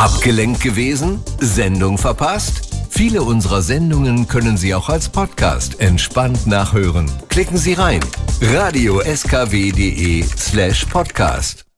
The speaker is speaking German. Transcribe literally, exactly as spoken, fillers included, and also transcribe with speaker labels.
Speaker 1: Abgelenkt gewesen? Sendung verpasst? Viele unserer Sendungen können Sie auch als Podcast entspannt nachhören. Klicken Sie rein. radio punkt s k w punkt d e slash podcast